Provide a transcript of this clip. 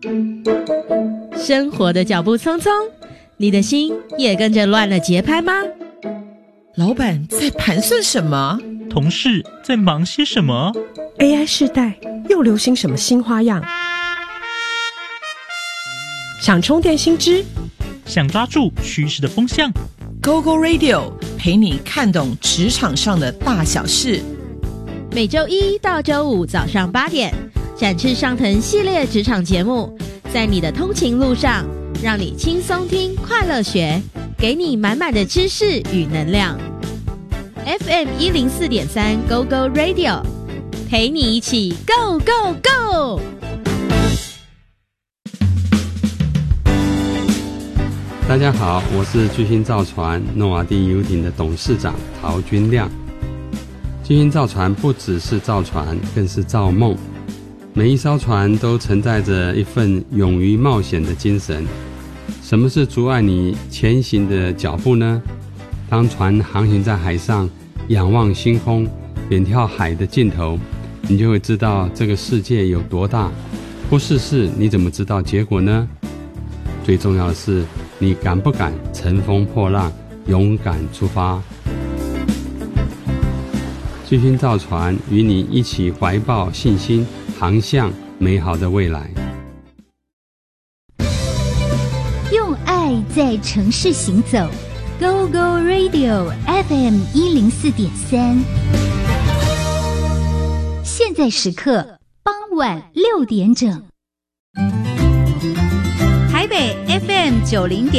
生活的脚步匆匆，你的心也跟着乱了节拍吗？ 老板在盘算什么？ 同事在忙些什么？ AI 世代又流行什么新花样？想充电新知， 想抓住趋势的风向， GoGo Radio 陪你看懂职场上的大小事。 每周一到周五早上8点，展翅上腾系列职场节目，在你的通勤路上，让你轻松听，快乐学，给你满满的知识与能量。FM 104.3 GoGo Radio， 陪你一起 Go Go Go！ 大家好，我是巨星造船诺瓦第游艇的董事长陶君亮。巨星造船不只是造船，更是造梦。每一艘船都承载着一份勇于冒险的精神。什么是阻碍你前行的脚步呢？当船航行在海上，仰望星空，远眺海的尽头，你就会知道这个世界有多大。不试试，你怎么知道结果呢？最重要的是，你敢不敢乘风破浪，勇敢出发？巨星造船与你一起怀抱信心，航向美好的未来。 用爱在城市行走 ，Go Go Radio FM 104.3。现在时刻傍晚6点整。 台北 FM 90.9